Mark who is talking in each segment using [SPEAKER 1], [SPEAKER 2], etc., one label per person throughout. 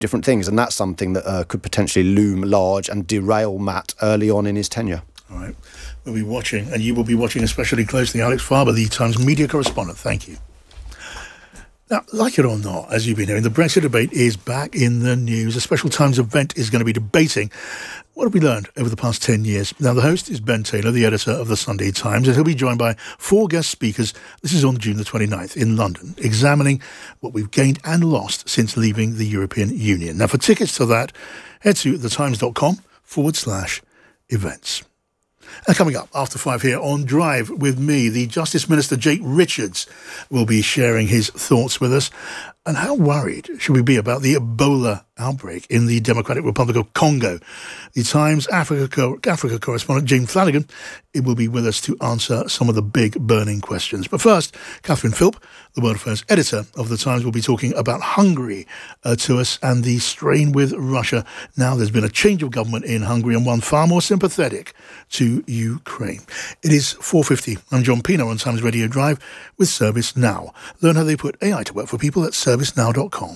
[SPEAKER 1] different things, and that's something that could potentially loom large and derail Matt early on in his tenure.
[SPEAKER 2] All right. We'll be watching, and you will be watching especially closely. Alex Farber, the Times media correspondent. Thank you. Now, like it or not, as you've been hearing, the Brexit debate is back in the news. A special Times event is going to be debating what have we learned over the past 10 years. Now, the host is Ben Taylor, the editor of the Sunday Times, and he'll be joined by 4 guest speakers. This is on June the 29th in London, examining what we've gained and lost since leaving the European Union. Now, for tickets to that, head to thetimes.com/events. And coming up after 5 here on Drive with me, the Justice Minister Jake Richards will be sharing his thoughts with us. And how worried should we be about the Ebola outbreak in the Democratic Republic of Congo? The Times Africa correspondent Jane Flanagan will be with us to answer some of the big burning questions. But first, Catherine Philp, the World Affairs editor of the Times, will be talking about Hungary to us and the strain with Russia. Now there's been a change of government in Hungary and one far more sympathetic to Ukraine. It is 4:50. I'm John Pino on Times Radio Drive with ServiceNow. Learn how they put AI to work for people at servicenow.com.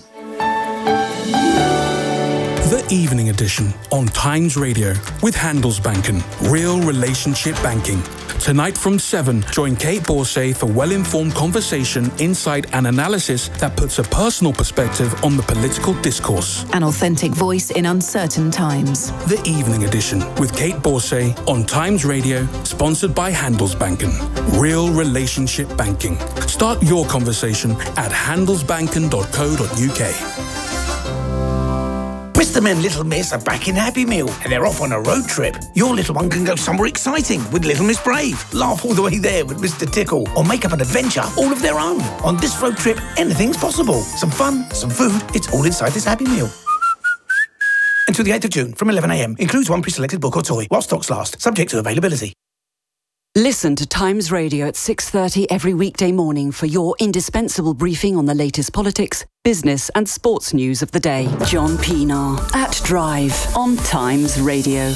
[SPEAKER 3] The Evening Edition on Times Radio with Handelsbanken, real relationship banking. Tonight from 7, join Kate Borsay for well-informed conversation, insight and analysis that puts a personal perspective on the political discourse.
[SPEAKER 4] An authentic voice in uncertain times.
[SPEAKER 3] The Evening Edition with Kate Borsay on Times Radio, sponsored by Handelsbanken, real relationship banking. Start your conversation at handelsbanken.co.uk.
[SPEAKER 5] Mr. and Little Miss are back in Happy Meal and they're off on a road trip. Your little one can go somewhere exciting with Little Miss Brave, laugh all the way there with Mr. Tickle, or make up an adventure all of their own. On this road trip, anything's possible. Some fun, some food, it's all inside this Happy Meal. Until the 8th of June from 11 a.m. Includes one pre-selected book or toy while stocks last, subject to availability.
[SPEAKER 6] Listen to Times Radio at 6:30 every weekday morning for your indispensable briefing on the latest politics, business and sports news of the day. John Pienaar at Drive on Times Radio.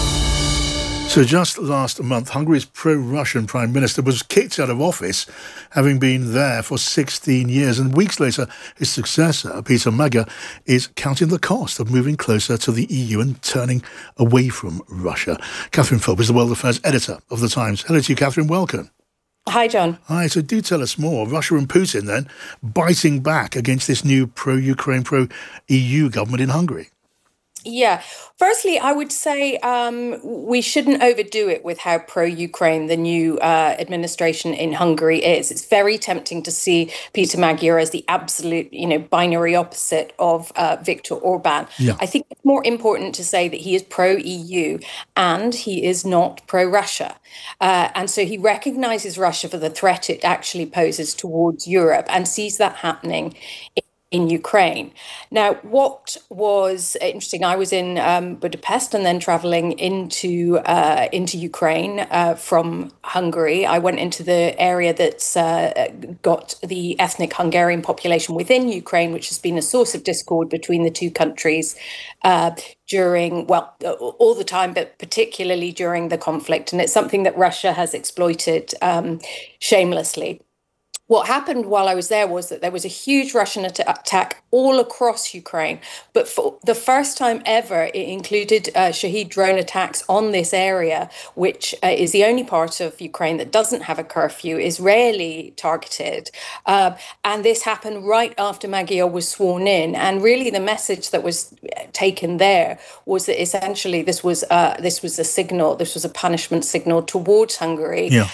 [SPEAKER 2] So just last month, Hungary's pro-Russian Prime Minister was kicked out of office, having been there for 16 years. And weeks later, his successor, Peter Magyar, is counting the cost of moving closer to the EU and turning away from Russia. Catherine Philp is the World Affairs editor of The Times. Hello to you, Catherine. Welcome.
[SPEAKER 7] Hi, John.
[SPEAKER 2] Hi, so do tell us more. Russia and Putin, then, biting back against this new pro-Ukraine, pro-EU government in Hungary.
[SPEAKER 7] Yeah. Firstly, I would say we shouldn't overdo it with how pro-Ukraine the new administration in Hungary is. It's very tempting to see Peter Magyar as the absolute, binary opposite of Viktor Orban.
[SPEAKER 2] Yeah.
[SPEAKER 7] I think it's more important to say that he is pro-EU and he is not pro-Russia. And so he recognizes Russia for the threat it actually poses towards Europe and sees that happening in Ukraine. Now, what was interesting, I was in Budapest and then traveling into Ukraine from Hungary. I went into the area that's got the ethnic Hungarian population within Ukraine, which has been a source of discord between the two countries during, all the time, but particularly during the conflict. And it's something that Russia has exploited shamelessly. What happened while I was there was that there was a huge Russian attack all across Ukraine. But for the first time ever, it included Shahed drone attacks on this area, which is the only part of Ukraine that doesn't have a curfew, is rarely targeted. And this happened right after Magyar was sworn in. And really the message that was taken there was that essentially this was a signal, this was a punishment signal towards Hungary.
[SPEAKER 2] Yeah.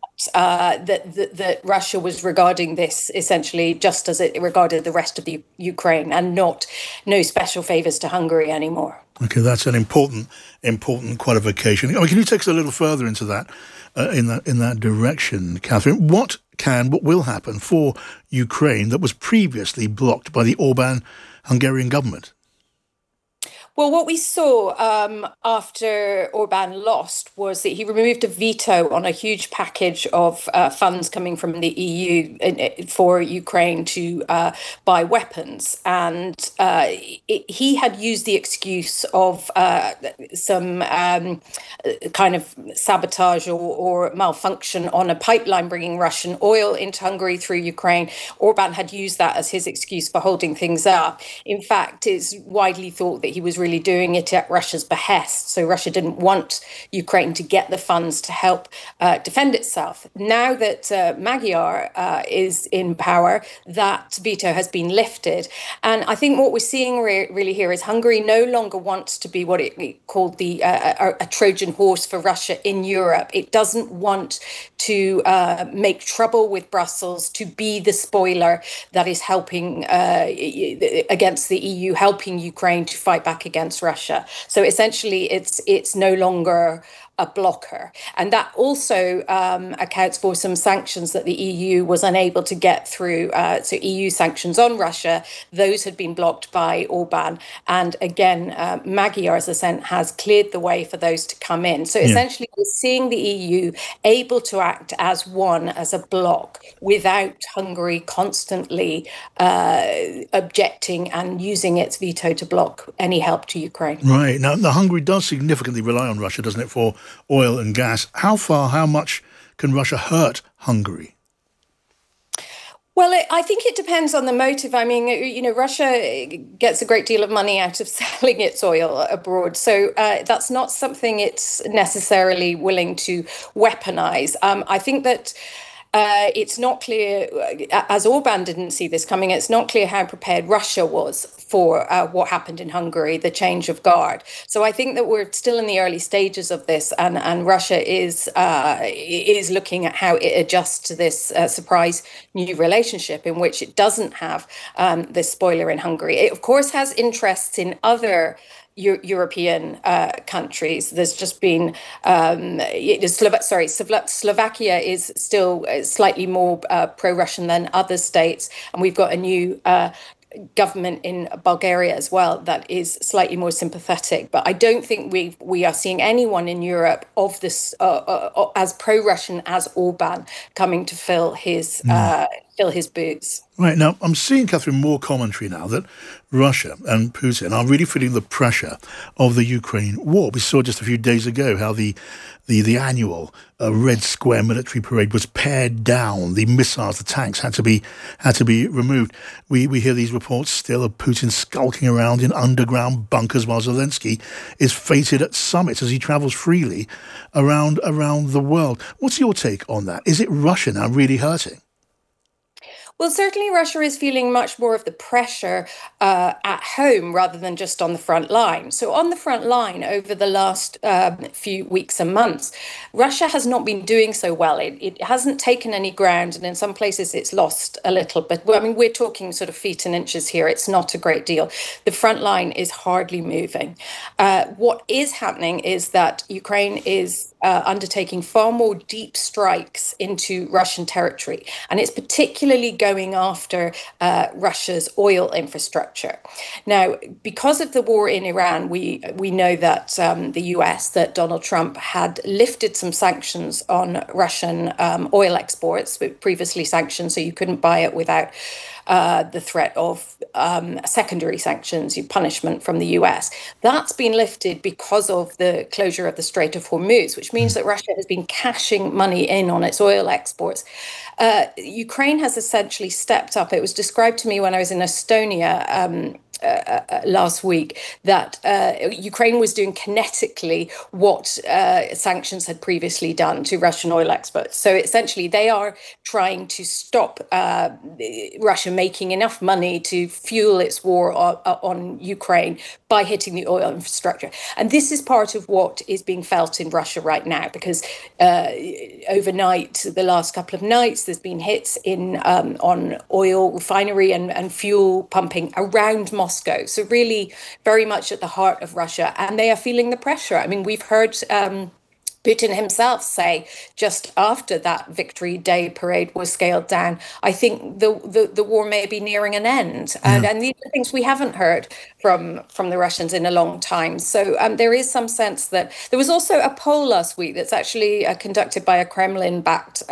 [SPEAKER 7] That Russia was regarding this essentially just as it regarded the rest of the Ukraine and no special favours to Hungary anymore.
[SPEAKER 2] Okay, that's an important qualification. Can you take us a little further into that, in that direction, Catherine? What will happen for Ukraine that was previously blocked by the Orban Hungarian government?
[SPEAKER 7] Well, what we saw after Orban lost was that he removed a veto on a huge package of funds coming from the EU for Ukraine to buy weapons. And he had used the excuse of some kind of sabotage or malfunction on a pipeline bringing Russian oil into Hungary through Ukraine. Orban had used that as his excuse for holding things up. In fact, it's widely thought that he was really doing it at Russia's behest. So Russia didn't want Ukraine to get the funds to help defend itself. Now that Magyar is in power, that veto has been lifted. And I think what we're seeing really here is Hungary no longer wants to be what it called a Trojan horse for Russia in Europe. It doesn't want to make trouble with Brussels, to be the spoiler that is helping against the EU, helping Ukraine to fight back against Russia. So essentially, it's no longer a blocker. And that also accounts for some sanctions that the EU was unable to get through. So EU sanctions on Russia, those had been blocked by Orban. And again, Magyar's assent has cleared the way for those to come in. So essentially, we're seeing the EU able to act as one, as a bloc, without Hungary constantly objecting and using its veto to block any help to Ukraine.
[SPEAKER 2] Right. Now, Hungary does significantly rely on Russia, doesn't it, for oil and gas. How much can Russia hurt Hungary?
[SPEAKER 7] Well, I think it depends on the motive. I mean, Russia gets a great deal of money out of selling its oil abroad. So that's not something it's necessarily willing to weaponize. I think that it's not clear, as Orban didn't see this coming, it's not clear how prepared Russia was for what happened in Hungary, the change of guard. So I think that we're still in the early stages of this, and Russia is looking at how it adjusts to this surprise new relationship in which it doesn't have this spoiler in Hungary. It, of course, has interests in other European countries. There's just been Slovakia is still slightly more pro-Russian than other states, and we've got a new government in Bulgaria as well that is slightly more sympathetic. But I don't think we are seeing anyone in Europe of this as pro-Russian as Orban coming to fill his boots.
[SPEAKER 2] Right, now I'm seeing, Catherine, more commentary now that Russia and Putin are really feeling the pressure of the Ukraine war. We saw just a few days ago how the annual Red Square military parade was pared down. The missiles, the tanks had to be removed. We hear these reports still of Putin skulking around in underground bunkers while Zelensky is feted at summits as he travels freely around the world. What's your take on that? Is it Russia now really hurting?
[SPEAKER 7] Well, certainly Russia is feeling much more of the pressure at home rather than just on the front line. So on the front line over the last few weeks and months, Russia has not been doing so well. It hasn't taken any ground, and in some places it's lost a little. But I mean, we're talking sort of feet and inches here. It's not a great deal. The front line is hardly moving. What is happening is that Ukraine is undertaking far more deep strikes into Russian territory, and it's particularly going after Russia's oil infrastructure. Now, because of the war in Iran, we know that the US, that Donald Trump had lifted some sanctions on Russian oil exports, previously sanctioned, so you couldn't buy it without the threat of secondary sanctions, punishment from the US. That's been lifted because of the closure of the Strait of Hormuz, which means that Russia has been cashing money in on its oil exports. Ukraine has essentially stepped up. It was described to me when I was in Estonia last week that Ukraine was doing kinetically what sanctions had previously done to Russian oil exports. So essentially, they are trying to stop Russia making enough money to fuel its war on Ukraine by hitting the oil infrastructure. And this is part of what is being felt in Russia right now, because overnight, the last couple of nights, there's been hits on oil refinery and fuel pumping around Moscow. So really very much at the heart of Russia, and they are feeling the pressure. I mean, we've heard Putin himself say just after that Victory Day parade was scaled down, I think the war may be nearing an end. And these are things we haven't heard from the Russians in a long time. So there is some sense that there was also a poll last week that's actually conducted by a Kremlin-backed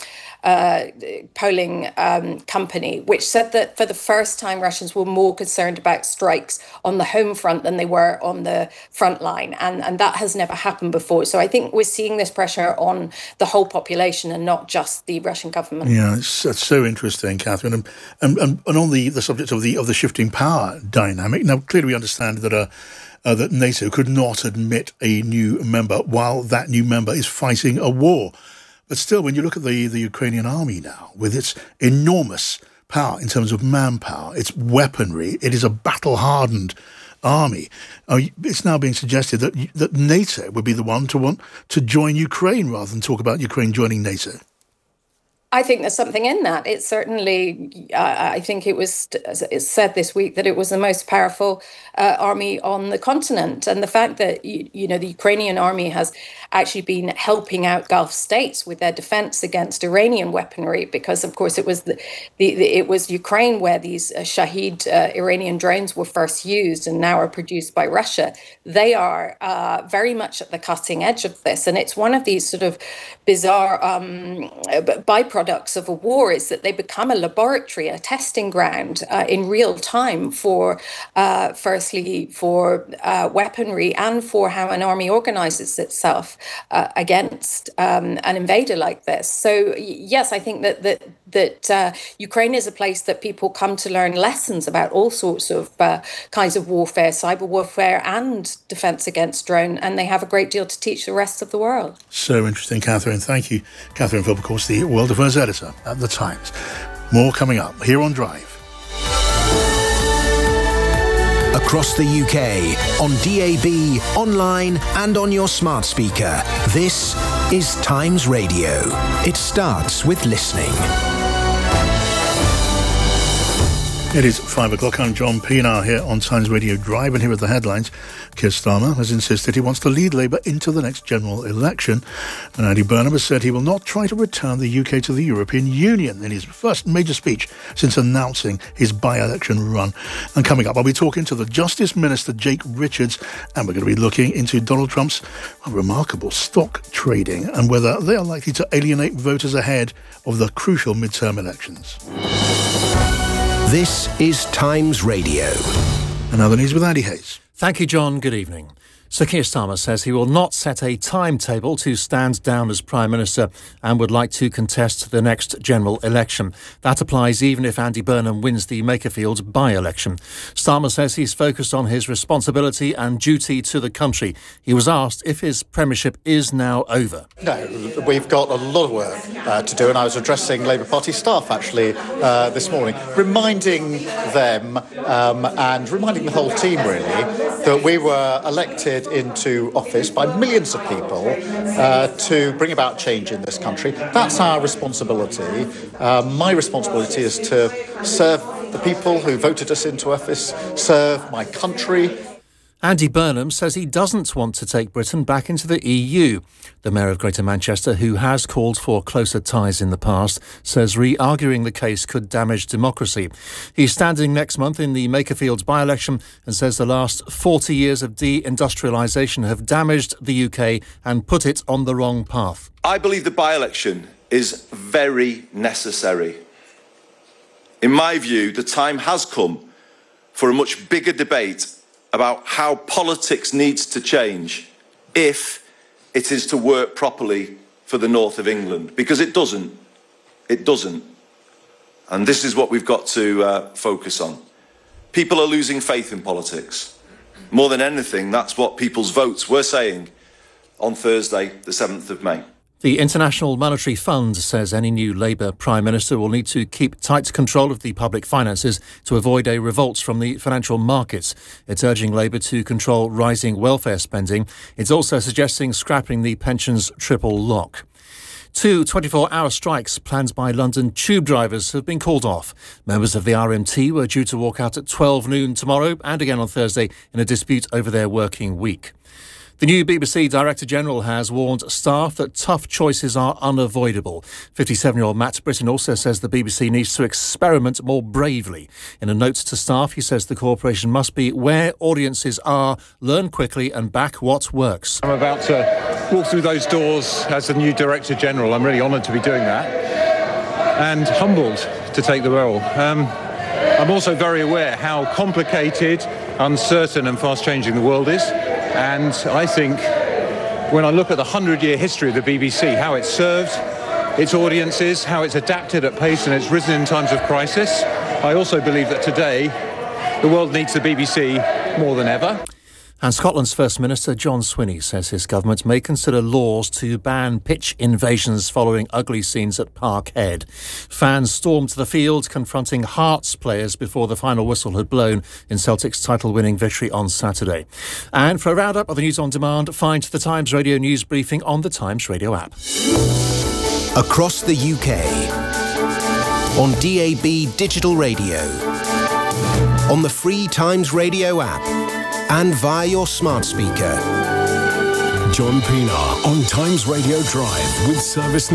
[SPEAKER 7] polling company, which said that for the first time Russians were more concerned about strikes on the home front than they were on the front line. And that has never happened before. So I think we're seeing this pressure on the whole population and not just the Russian government.
[SPEAKER 2] Yeah, it's so interesting, Catherine. And on the subject of the shifting power dynamic, now clearly we understand that that NATO could not admit a new member while that new member is fighting a war. But still, when you look at the Ukrainian army now, with its enormous power in terms of manpower, its weaponry, it is a battle-hardened army. It's now being suggested that NATO would be the one to want to join Ukraine rather than talk about Ukraine joining NATO.
[SPEAKER 7] I think there's something in that. It's certainly, I think it's said this week that it was the most powerful army on the continent. And the fact that, the Ukrainian army has actually been helping out Gulf states with their defense against Iranian weaponry, because, of course, it was it was Ukraine where these Shahed Iranian drones were first used and now are produced by Russia. They are very much at the cutting edge of this. And it's one of these sort of bizarre byproducts of a war, is that they become a laboratory, a testing ground in real time for firstly for weaponry and for how an army organizes itself against an invader like this. So yes, I think that Ukraine is a place that people come to learn lessons about all sorts of kinds of warfare, cyber warfare and defense against drone, and they have a great deal to teach the rest of the world.
[SPEAKER 2] So interesting, Catherine. Thank you. Catherine Philp, of course, the World Affairs editor at The Times. More coming up here on Drive.
[SPEAKER 8] Across the UK, on DAB, online and on your smart speaker. This is Times Radio. It starts with listening.
[SPEAKER 2] It is 5 o'clock. I'm John Pienaar here on Times Radio Drive, and here are the headlines. Keir Starmer has insisted he wants to lead Labour into the next general election, and Andy Burnham has said he will not try to return the UK to the European Union in his first major speech since announcing his by-election run. And coming up, I'll be talking to the Justice Minister, Jake Richards, and we're going to be looking into Donald Trump's remarkable stock trading and whether they are likely to alienate voters ahead of the crucial midterm elections.
[SPEAKER 8] This is Times Radio.
[SPEAKER 2] And now the news with Andy Hayes.
[SPEAKER 9] Thank you, John. Good evening. Sir Keir Starmer says he will not set a timetable to stand down as Prime Minister and would like to contest the next general election. That applies even if Andy Burnham wins the Makerfield by-election. Starmer says he's focused on his responsibility and duty to the country. He was asked if his premiership is now over.
[SPEAKER 10] No, we've got a lot of work to do, and I was addressing Labour Party staff actually this morning, reminding them and reminding the whole team really that we were elected into office by millions of people to bring about change in this country. That's our responsibility. My responsibility is to serve the people who voted us into office, serve my country.
[SPEAKER 9] Andy Burnham says he doesn't want to take Britain back into the EU. The Mayor of Greater Manchester, who has called for closer ties in the past, says re-arguing the case could damage democracy. He's standing next month in the Makerfield by-election and says the last 40 years of deindustrialisation have damaged the UK and put it on the wrong path.
[SPEAKER 11] I believe the by-election is very necessary. In my view, the time has come for a much bigger debate about how politics needs to change if it is to work properly for the north of England, because it doesn't. It doesn't. And this is what we've got to focus on. People are losing faith in politics. More than anything, that's what people's votes were saying on Thursday, the 7th of May.
[SPEAKER 9] The International Monetary Fund says any new Labour Prime Minister will need to keep tight control of the public finances to avoid a revolt from the financial markets. It's urging Labour to control rising welfare spending. It's also suggesting scrapping the pensions triple lock. 2 24-hour strikes planned by London tube drivers have been called off. Members of the RMT were due to walk out at 12 noon tomorrow and again on Thursday in a dispute over their working week. The new BBC Director General has warned staff that tough choices are unavoidable. 57-year-old Matt Britton also says the BBC needs to experiment more bravely. In a note to staff, he says the corporation must be where audiences are, learn quickly and back what works.
[SPEAKER 12] I'm about to walk through those doors as the new Director General. I'm really honoured to be doing that and humbled to take the role. I'm also very aware how complicated, uncertain and fast-changing the world is. And I think when I look at the 100-year history of the BBC, how it's served its audiences, how it's adapted at pace and it's risen in times of crisis, I also believe that today the world needs the BBC more than ever.
[SPEAKER 9] And Scotland's First Minister John Swinney says his government may consider laws to ban pitch invasions following ugly scenes at Parkhead. Fans stormed the field confronting Hearts players before the final whistle had blown in Celtic's title-winning victory on Saturday. And for a roundup of the news on demand, find the Times Radio news briefing on the Times Radio app.
[SPEAKER 8] Across the UK, on DAB digital radio, on the free Times Radio app, and via your smart speaker.
[SPEAKER 13] John Pienaar on Times Radio Drive with Service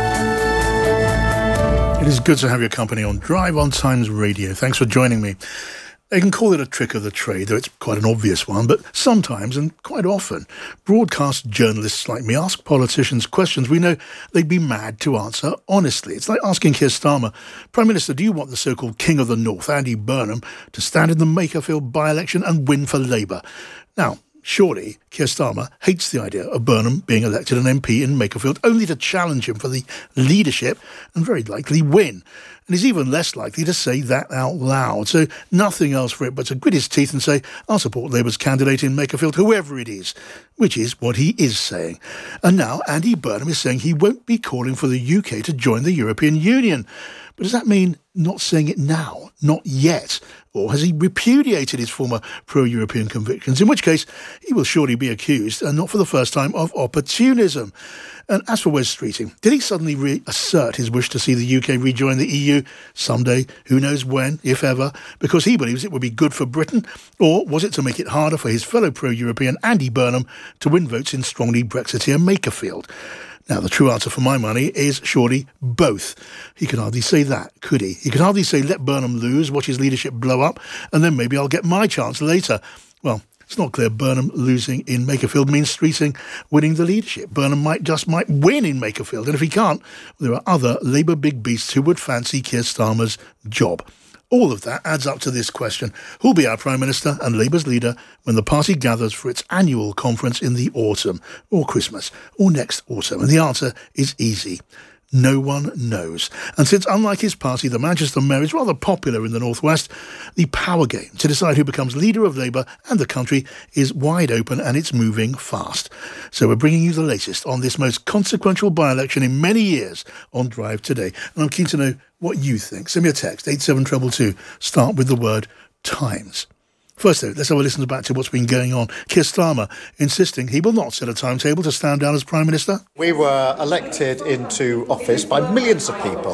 [SPEAKER 13] Now.
[SPEAKER 2] It is good to have your company on Drive on Times Radio. Thanks for joining me. They can call it a trick of the trade, though it's quite an obvious one, but sometimes, and quite often, broadcast journalists like me ask politicians questions we know they'd be mad to answer honestly. It's like asking Keir Starmer, Prime Minister, do you want the so-called King of the North, Andy Burnham, to stand in the Makerfield by-election and win for Labour? Now, surely Keir Starmer hates the idea of Burnham being elected an MP in Makerfield, only to challenge him for the leadership and very likely win. And he's even less likely to say that out loud. So nothing else for it but to grit his teeth and say, I'll support Labour's candidate in Makerfield, whoever it is, which is what he is saying. And now Andy Burnham is saying he won't be calling for the UK to join the European Union. But does that mean not saying it now? Not yet? Or has he repudiated his former pro-European convictions? In which case, he will surely be accused, and not for the first time, of opportunism. And as for Wes Streeting, did he suddenly reassert his wish to see the UK rejoin the EU someday? Who knows when, if ever? Because he believes it would be good for Britain? Or was it to make it harder for his fellow pro-European Andy Burnham to win votes in strongly Brexiteer Makerfield? Now, the true answer for my money is surely both. He could hardly say that, could he? He could hardly say, let Burnham lose, watch his leadership blow up, and then maybe I'll get my chance later. Well, it's not clear Burnham losing in Makerfield means Streeting winning the leadership. Burnham might win in Makerfield, and if he can't, there are other Labour big beasts who would fancy Keir Starmer's job. All of that adds up to this question. Who'll be our Prime Minister and Labour's leader when the party gathers for its annual conference in the autumn, or Christmas, or next autumn? And the answer is easy. No one knows. And since, unlike his party, the Manchester Mayor is rather popular in the North West, the power game to decide who becomes leader of Labour and the country is wide open, and it's moving fast. So we're bringing you the latest on this most consequential by-election in many years on Drive today. And I'm keen to know what you think. Send me a text, 87222. Start with the word Times. First, though, let's have a listen back to what's been going on. Keir Starmer insisting he will not set a timetable to stand down as Prime Minister.
[SPEAKER 10] We were elected into office by millions of people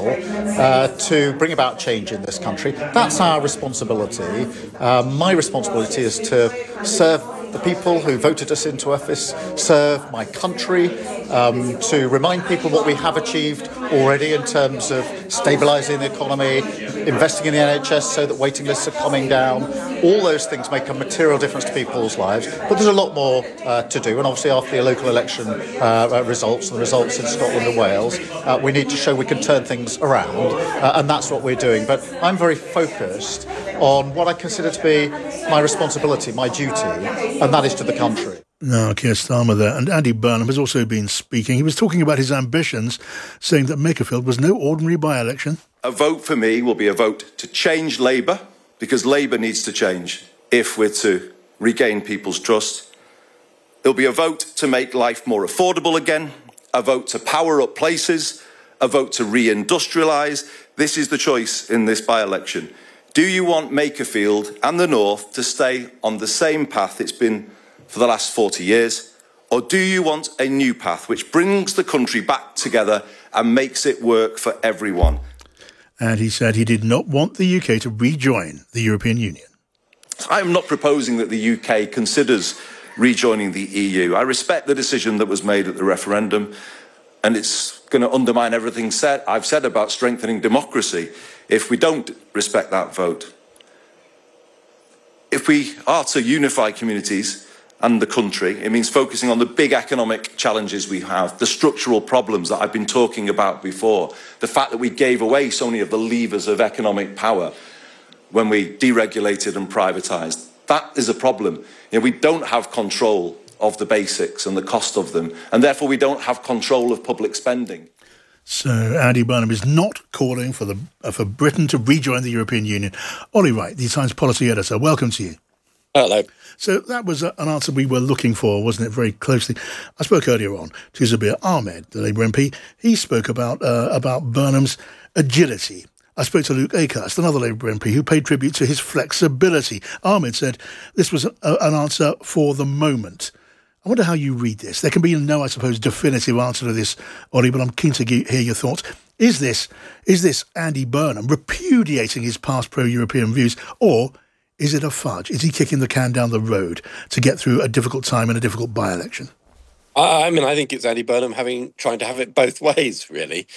[SPEAKER 10] to bring about change in this country. That's our responsibility. My responsibility is to serve the people who voted us into office, serve my country, to remind people what we have achieved already in terms of stabilising the economy, investing in the NHS so that waiting lists are coming down. All those things make a material difference to people's lives, but there's a lot more to do. And obviously after the local election results and the results in Scotland and Wales, we need to show we can turn things around, and that's what we're doing. But I'm very focused on what I consider to be my responsibility, my duty, and that is to the country.
[SPEAKER 2] No, Keir Starmer there. And Andy Burnham has also been speaking. He was talking about his ambitions, saying that Makerfield was no ordinary by-election.
[SPEAKER 11] A vote for me will be a vote to change Labour, because Labour needs to change if we're to regain people's trust. It'll be a vote to make life more affordable again, a vote to power up places, a vote to re-industrialise. This is the choice in this by-election. Do you want Makerfield and the North to stay on the same path it's been for the last 40 years? Or do you want a new path which brings the country back together and makes it work for everyone?
[SPEAKER 2] And he said he did not want the UK to rejoin the European Union.
[SPEAKER 11] I am not proposing that the UK considers rejoining the EU. I respect the decision that was made at the referendum, and it's going to undermine everything I've said about strengthening democracy if we don't respect that vote. If we are to unify communities and the country, it means focusing on the big economic challenges we have, the structural problems that I've been talking about before, the fact that we gave away so many of the levers of economic power when we deregulated and privatised. That is a problem. We don't have control of the basics and the cost of them, and therefore we don't have control of public spending.
[SPEAKER 2] So Andy Burnham is not calling for Britain to rejoin the European Union. Ollie Wright, the Times policy editor, welcome to you.
[SPEAKER 14] Hello.
[SPEAKER 2] So that was an answer we were looking for, wasn't it, very closely? I spoke earlier on to Zabir Ahmed, the Labour MP. He spoke about Burnham's agility. I spoke to Luke Akehurst, another Labour MP, who paid tribute to his flexibility. Ahmed said this was an answer for the moment. I wonder how you read this. There can be no, I suppose, definitive answer to this, Ollie, but I'm keen to hear your thoughts. Is this Andy Burnham repudiating his past pro-European views, or is it a fudge? Is he kicking the can down the road to get through a difficult time in a difficult by-election?
[SPEAKER 14] I think it's Andy Burnham trying to have it both ways, really.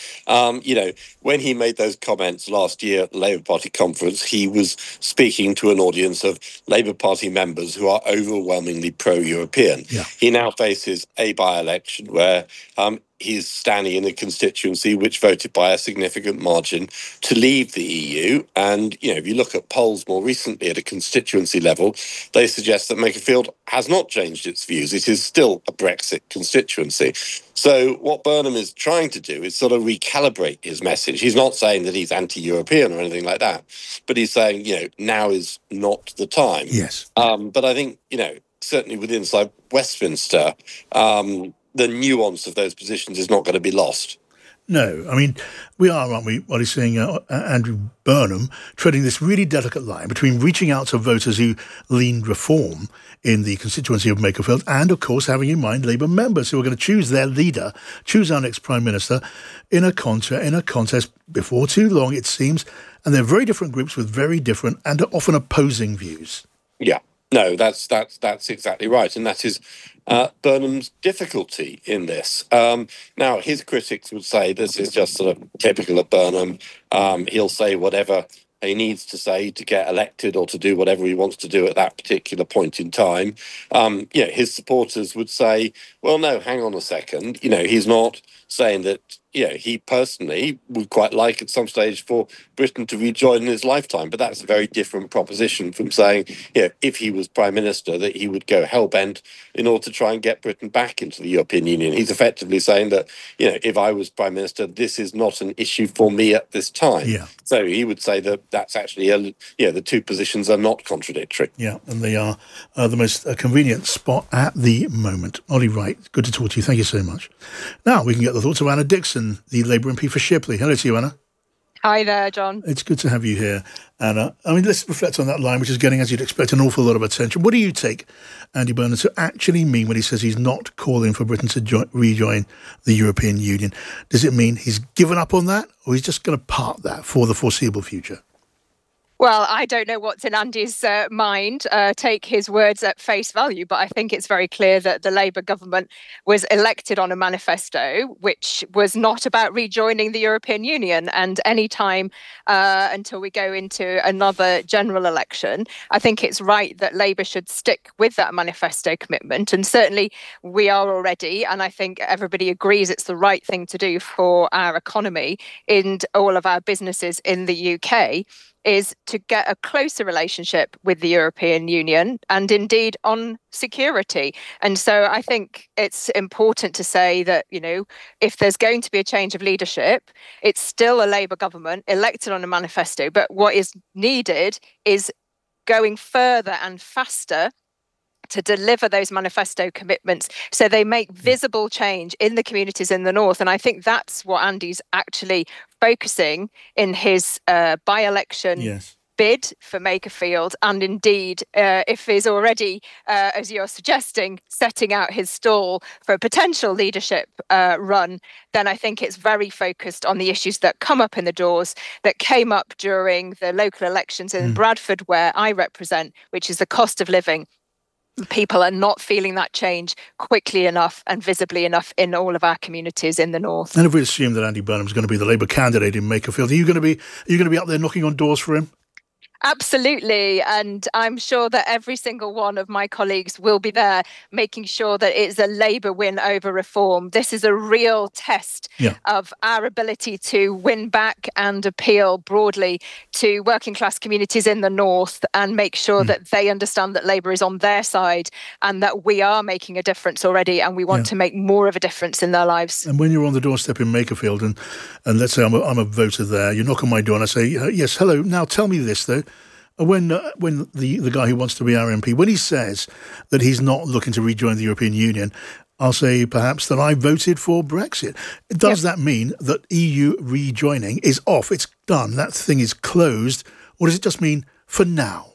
[SPEAKER 14] When he made those comments last year at the Labour Party conference, he was speaking to an audience of Labour Party members who are overwhelmingly pro-European. Yeah. He now faces a by-election where he's standing in a constituency which voted by a significant margin to leave the EU. And, if you look at polls more recently at a constituency level, they suggest that Makerfield has not changed its views. It is still a Brexit constituency. So what Burnham is trying to do is sort of recalibrate his message. He's not saying that he's anti-European or anything like that, but he's saying, now is not the time.
[SPEAKER 2] Yes.
[SPEAKER 14] But I think, certainly within Westminster, the nuance of those positions is not going to be lost.
[SPEAKER 2] No, we are, aren't we, what he's saying, Andrew Burnham, treading this really delicate line between reaching out to voters who leaned reform in the constituency of Makerfield and, of course, having in mind Labour members who are going to choose their leader, choose our next Prime Minister in a contest before too long, it seems. And they're very different groups with very different and often opposing views.
[SPEAKER 14] Yeah, no, that's exactly right. And that is Burnham's difficulty in this. Now, his critics would say this is just sort of typical of Burnham. He'll say whatever he needs to say to get elected or to do whatever he wants to do at that particular point in time. His supporters would say, well, no, hang on a second. He's not saying that, he personally would quite like at some stage for Britain to rejoin in his lifetime. But that's a very different proposition from saying, if he was Prime Minister, that he would go hell-bent in order to try and get Britain back into the European Union. He's effectively saying that, if I was Prime Minister, this is not an issue for me at this time.
[SPEAKER 2] Yeah.
[SPEAKER 14] So he would say that that's actually, the two positions are not contradictory.
[SPEAKER 2] Yeah, and they are the most convenient spot at the moment. Ollie Wright, good to talk to you. Thank you so much. Now we can get the thoughts of Anna Dixon, the Labour MP for Shipley. Hello to you, Anna.
[SPEAKER 15] Hi there, John.
[SPEAKER 2] It's good to have you here, Anna. Let's reflect on that line, which is getting, as you'd expect, an awful lot of attention. What do you take Andy Burnham to actually mean when he says he's not calling for Britain to rejoin the European Union? Does it mean he's given up on that, or he's just going to park that for the foreseeable future?
[SPEAKER 15] Well, I don't know what's in Andy's mind, take his words at face value, but I think it's very clear that the Labour government was elected on a manifesto which was not about rejoining the European Union. And any time until we go into another general election, I think it's right that Labour should stick with that manifesto commitment. And certainly we are already, and I think everybody agrees it's the right thing to do for our economy and all of our businesses in the UK, is to get a closer relationship with the European Union and indeed on security. And so I think it's important to say that, if there's going to be a change of leadership, it's still a Labour government elected on a manifesto. But what is needed is going further and faster to deliver those manifesto commitments so they make visible change in the communities in the north. And I think that's what Andy's actually focusing in his by-election bid for Makerfield. And indeed, if he's already, as you're suggesting, setting out his stall for a potential leadership run, then I think it's very focused on the issues that come up in the doors, that came up during the local elections in Bradford, where I represent, which is the cost of living, people are not feeling that change quickly enough and visibly enough in all of our communities in the north.
[SPEAKER 2] And if we assume that Andy Burnham's going to be the Labour candidate in Makerfield, are you going to be up there knocking on doors for him?
[SPEAKER 15] Absolutely. And I'm sure that every single one of my colleagues will be there making sure that it's a Labour win over Reform. This is a real test of our ability to win back and appeal broadly to working class communities in the north and make sure that they understand that Labour is on their side and that we are making a difference already and we want to make more of a difference in their lives.
[SPEAKER 2] And when you're on the doorstep in Makerfield and let's say I'm a voter there, you knock on my door and I say, yes, hello, now tell me this though. When the guy who wants to be our MP, when he says that he's not looking to rejoin the European Union, I'll say perhaps that I voted for Brexit. Does that mean that EU rejoining is off? It's done. That thing is closed. Or does it just mean for now?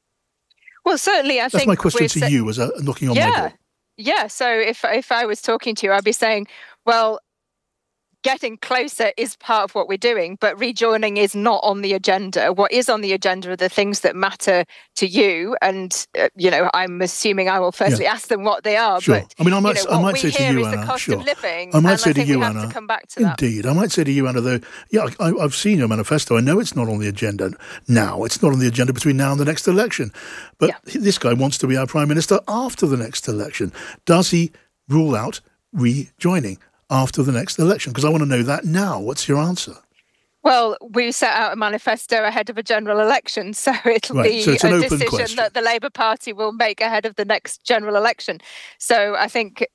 [SPEAKER 15] Well, certainly, I think
[SPEAKER 2] that's my question to you as a knocking on my door.
[SPEAKER 15] Yeah. So if I was talking to you, I'd be saying, well, getting closer is part of what we're doing, but rejoining is not on the agenda. What is on the agenda are the things that matter to you. And, I'm assuming I will firstly ask them what they are.
[SPEAKER 2] Sure.
[SPEAKER 15] But,
[SPEAKER 2] I mean, I might say to you, Anna,
[SPEAKER 15] the cost of living,
[SPEAKER 2] I might say to you,
[SPEAKER 15] Anna,
[SPEAKER 2] Anna,
[SPEAKER 15] to come back to
[SPEAKER 2] indeed. I might say to you, Anna, though, I've seen your manifesto. I know it's not on the agenda now. It's not on the agenda between now and the next election. But this guy wants to be our Prime Minister after the next election. Does he rule out rejoining after the next election? Because I want to know that now. What's your answer?
[SPEAKER 15] Well, we set out a manifesto ahead of a general election, so it'll be
[SPEAKER 2] a
[SPEAKER 15] decision
[SPEAKER 2] question
[SPEAKER 15] that the Labour Party will make ahead of the next general election. So I think,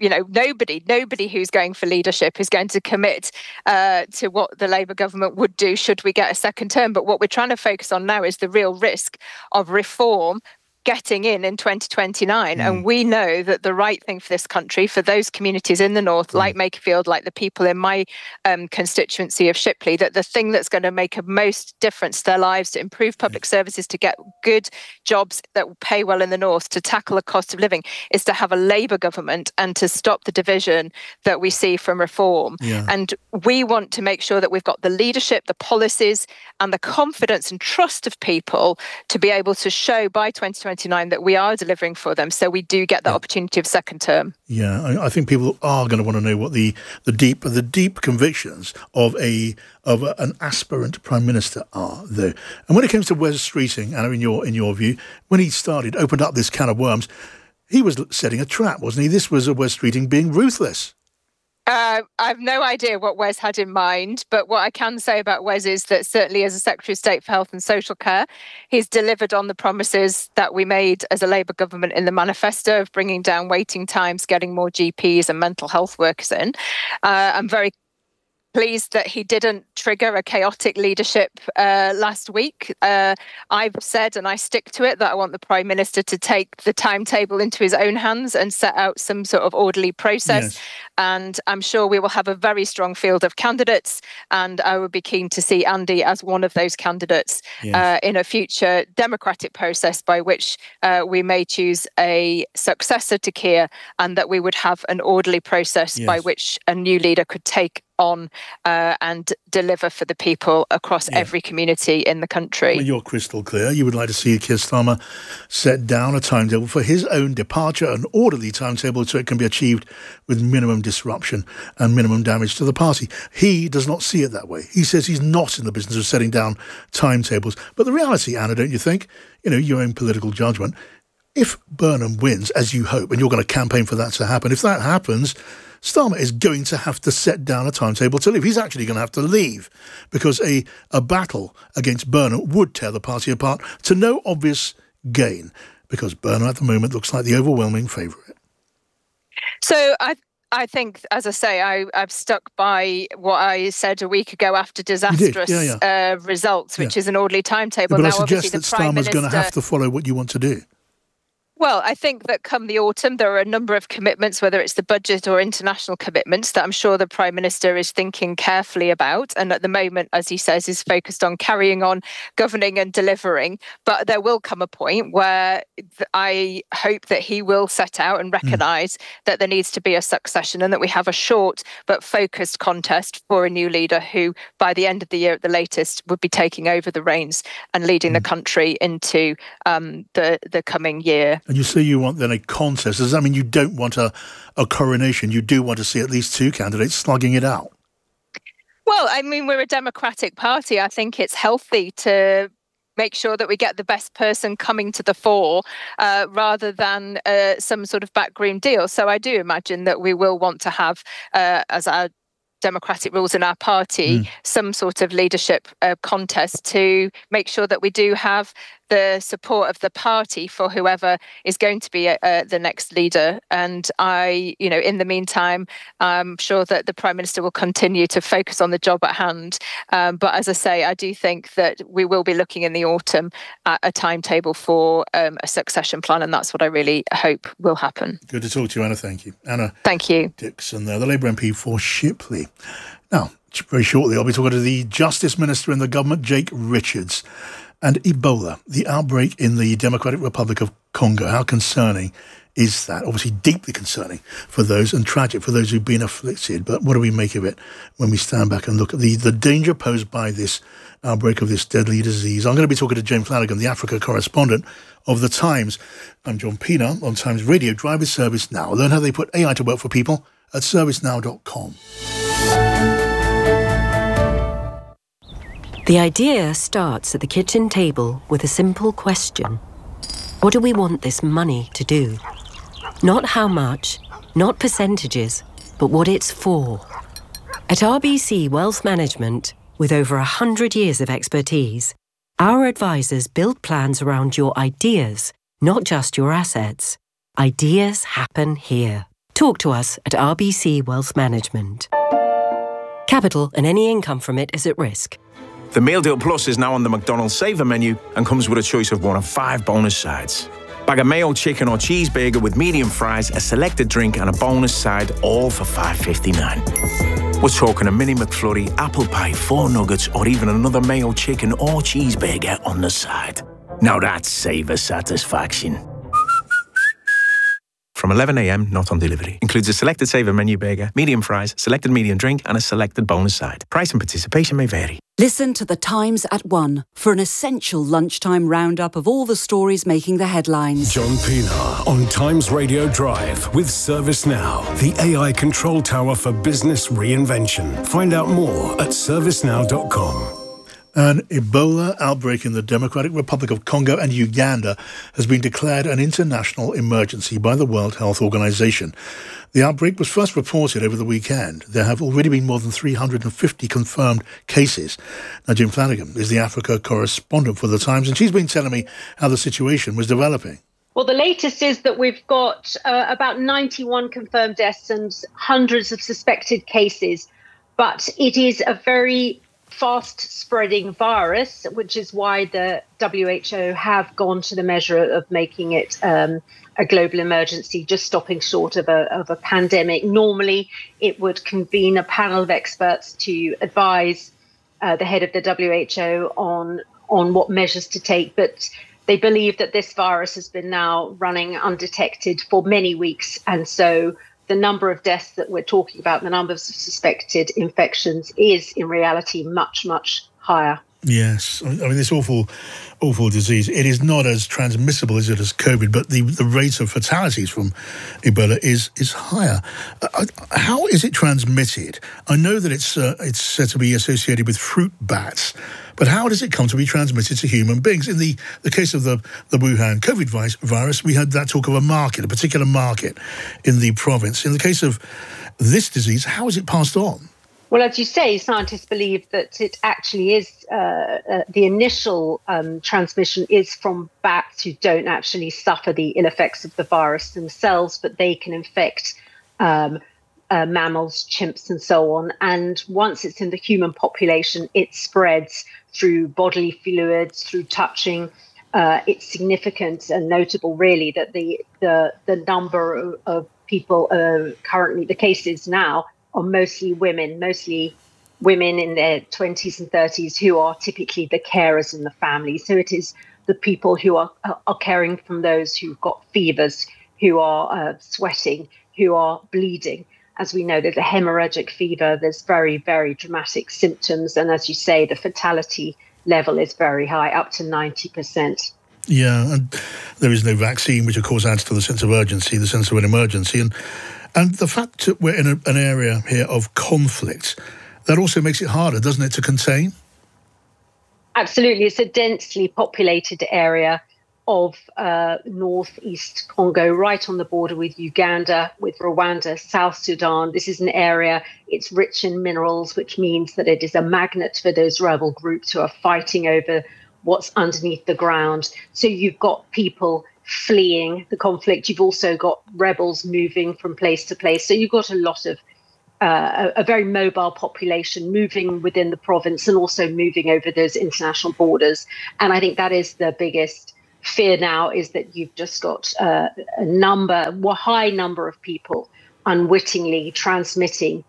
[SPEAKER 15] nobody who's going for leadership is going to commit to what the Labour government would do should we get a second term. But what we're trying to focus on now is the real risk of Reform getting in 2029. And we know that the right thing for this country, for those communities in the north, like Makerfield, like the people in my constituency of Shipley, that the thing that's going to make a most difference to their lives, to improve public services, to get good jobs that will pay well in the north, to tackle the cost of living, is to have a Labour government and to stop the division that we see from Reform. And we want to make sure that we've got the leadership, the policies, and the confidence and trust of people to be able to show by 2029 that we are delivering for them, so we do get the opportunity of second term.
[SPEAKER 2] Yeah, I think people are going to want to know what the deep convictions of an aspirant Prime Minister are, though. And when it comes to Wes Streeting, Anna, in your view, when he opened up this can of worms, he was setting a trap, wasn't he? This was a Wes Streeting being ruthless.
[SPEAKER 15] I've no idea what Wes had in mind, but what I can say about Wes is that certainly as a Secretary of State for Health and Social Care, he's delivered on the promises that we made as a Labour government in the manifesto of bringing down waiting times, getting more GPs and mental health workers in. I'm very pleased that he didn't trigger a chaotic leadership last week. I've said, and I stick to it, that I want the Prime Minister to take the timetable into his own hands and set out some sort of orderly process. And I'm sure we will have a very strong field of candidates, and I would be keen to see Andy as one of those candidates in a future democratic process by which we may choose a successor to Keir, and that we would have an orderly process by which a new leader could take on and deliver for the people across every community in the country.
[SPEAKER 2] Well, you're crystal clear. You would like to see Keir Starmer set down a timetable for his own departure, an orderly timetable so it can be achieved with minimum disruption and minimum damage to the party. He does not see it that way. He says he's not in the business of setting down timetables. But the reality, Anna, don't you think, your own political judgment, if Burnham wins, as you hope, and you're going to campaign for that to happen, if that happens, Starmer is going to have to set down a timetable to leave. He's actually going to have to leave because a battle against Burnham would tear the party apart to no obvious gain, because Burnham at the moment looks like the overwhelming favourite.
[SPEAKER 15] So I think, as I say, I've stuck by what I said a week ago after disastrous results, which is an orderly timetable.
[SPEAKER 2] But
[SPEAKER 15] now,
[SPEAKER 2] I suggest that Starmer's going to have to follow what you want to do.
[SPEAKER 15] Well, I think that come the autumn, there are a number of commitments, whether it's the budget or international commitments, that I'm sure the Prime Minister is thinking carefully about. And at the moment, as he says, is focused on carrying on governing and delivering. But there will come a point where I hope that he will set out and recognise that there needs to be a succession and that we have a short but focused contest for a new leader who, by the end of the year at the latest, would be taking over the reins and leading the country into the coming year.
[SPEAKER 2] And you say you want then a contest. Does that mean you don't want a coronation? You do want to see at least two candidates slugging it out?
[SPEAKER 15] Well, I mean, we're a democratic party. I think it's healthy to make sure that we get the best person coming to the fore rather than some sort of backroom deal. So I do imagine that we will want to have, as our democratic rules in our party, some sort of leadership contest to make sure that we do have the support of the party for whoever is going to be the next leader. And in the meantime, I'm sure that the Prime Minister will continue to focus on the job at hand. But as I say, I do think that we will be looking in the autumn at a timetable for a succession plan, and that's what I really hope will happen.
[SPEAKER 2] Good to talk to you, Anna. Thank you. Anna.
[SPEAKER 15] Thank you.
[SPEAKER 2] Dixon, the Labour MP for Shipley. Now, very shortly, I'll be talking to the Justice Minister in the government, Jake Richards. And Ebola, the outbreak in the Democratic Republic of Congo. How concerning is that? Obviously deeply concerning for those, and tragic for those who've been afflicted. But what do we make of it when we stand back and look at the danger posed by this outbreak of this deadly disease? I'm going to be talking to Jane Flanagan, the Africa correspondent of The Times. I'm John Pienaar on Times Radio. Drive with ServiceNow. Learn how they put AI to work for people at servicenow.com.
[SPEAKER 16] The idea starts at the kitchen table with a simple question. What do we want this money to do? Not how much, not percentages, but what it's for. At RBC Wealth Management, with over 100 years of expertise, our advisors build plans around your ideas, not just your assets. Ideas happen here. Talk to us at RBC Wealth Management. Capital and any income from it is at risk.
[SPEAKER 17] The Meal Deal Plus is now on the McDonald's Saver menu and comes with a choice of 1 of 5 bonus sides. Bag of mayo, chicken or cheeseburger with medium fries, a selected drink and a bonus side, all for $5.59. We're talking a mini McFlurry, apple pie, 4 nuggets or even another mayo, chicken or cheeseburger on the side. Now that's Saver satisfaction. From 11 a.m, not on delivery. Includes a selected Saver menu burger, medium fries, selected medium drink and a selected bonus side. Price and participation may vary.
[SPEAKER 6] Listen to The Times at 1 for an essential lunchtime roundup of all the stories making the headlines.
[SPEAKER 13] John Pienaar on Times Radio Drive with ServiceNow, the AI control tower for business reinvention. Find out more at servicenow.com.
[SPEAKER 2] An Ebola outbreak in the Democratic Republic of Congo and Uganda has been declared an international emergency by the World Health Organization. The outbreak was first reported over the weekend. There have already been more than 350 confirmed cases. Now, Jane Flanagan is the Africa correspondent for The Times, and she's been telling me how the situation was developing.
[SPEAKER 18] Well, the latest is that we've got about 91 confirmed deaths and hundreds of suspected cases, but it is a very fast-spreading virus, which is why the WHO have gone to the measure of making it a global emergency, just stopping short of a pandemic. Normally, it would convene a panel of experts to advise the head of the WHO on what measures to take, but they believe that this virus has been now running undetected for many weeks, and so the number of deaths that we're talking about, the number of suspected infections is in reality much, much higher.
[SPEAKER 2] Yes. I mean, this awful disease, it is not as transmissible as it is COVID, but the rate of fatalities from Ebola is higher. How is it transmitted? I know that it's said to be associated with fruit bats, but how does it come to be transmitted to human beings? In the case of the Wuhan COVID virus, we had that talk of a particular market in the province. In the case of this disease, how is it passed on?
[SPEAKER 18] Well, as you say, scientists believe that it actually is the initial transmission is from bats who don't actually suffer the ill effects of the virus themselves, but they can infect mammals, chimps, and so on. And once it's in the human population, it spreads through bodily fluids, through touching. It's significant and notable, really, that the number of people currently, the cases now, are mostly women in their 20s and 30s who are typically the carers in the family. So it is the people who are caring from those who've got fevers, who are sweating, who are bleeding. As we know, there's a hemorrhagic fever, there's very, very dramatic symptoms. And as you say, the fatality level is very high, up to 90%.
[SPEAKER 2] Yeah, and there is no vaccine, which of course adds to the sense of urgency, the sense of an emergency. And the fact that we're in an area here of conflict, that also makes it harder, doesn't it, to contain?
[SPEAKER 18] Absolutely. It's a densely populated area of northeast Congo, right on the border with Uganda, with Rwanda, South Sudan. This is an area, it's rich in minerals, which means that it is a magnet for those rebel groups who are fighting over what's underneath the ground. So you've got people fleeing the conflict. You've also got rebels moving from place to place. So you've got a lot of a very mobile population moving within the province and also moving over those international borders. And I think that is the biggest fear now, is that you've just got a high number of people unwittingly transmitting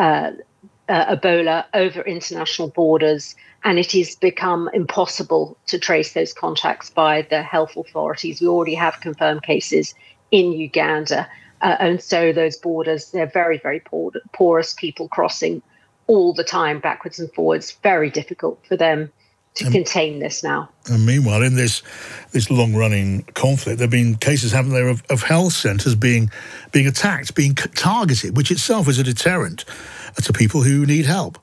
[SPEAKER 18] Ebola over international borders. And it has become impossible to trace those contacts by the health authorities. We already have confirmed cases in Uganda. And so those borders, they're very, very porous, people crossing all the time, backwards and forwards. Very difficult for them to contain this now.
[SPEAKER 2] And meanwhile, in this long-running conflict, there have been cases, haven't there, of health centres being attacked, being targeted, which itself is a deterrent to people who need help.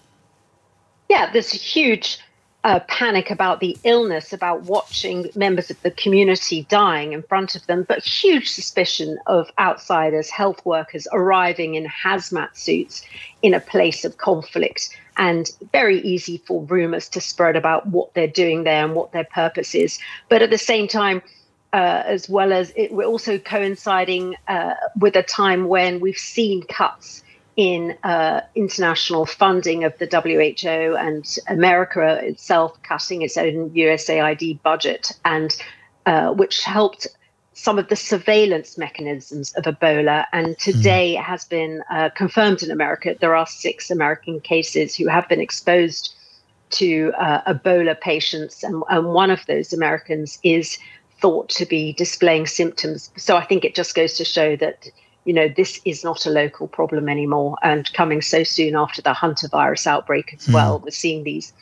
[SPEAKER 18] Yeah, there's a huge panic about the illness, about watching members of the community dying in front of them, but huge suspicion of outsiders, health workers arriving in hazmat suits in a place of conflict, and very easy for rumours to spread about what they're doing there and what their purpose is. But at the same time, as well as we're also coinciding with a time when we've seen cuts in international funding of the WHO, and America itself cutting its own USAID budget, and which helped some of the surveillance mechanisms of Ebola. And today it has been confirmed in America. There are 6 American cases who have been exposed to Ebola patients, and one of those Americans is thought to be displaying symptoms. So I think it just goes to show that, you know, this is not a local problem anymore, and coming so soon after the Hunter virus outbreak as well. We're seeing these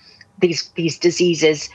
[SPEAKER 18] diseases